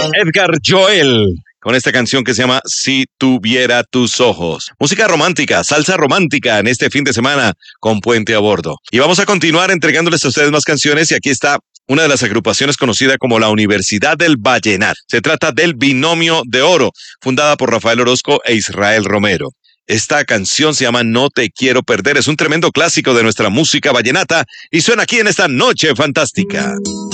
Edgar Joel, con esta canción que se llama Si tuviera tus ojos. Música romántica, salsa romántica en este fin de semana con Puente a Bordo. Y vamos a continuar entregándoles a ustedes más canciones y aquí está una de las agrupaciones conocida como la Universidad del Vallenar. Se trata del Binomio de Oro, fundada por Rafael Orozco e Israel Romero. Esta canción se llama No te quiero perder, es un tremendo clásico de nuestra música vallenata y suena aquí en esta noche fantástica.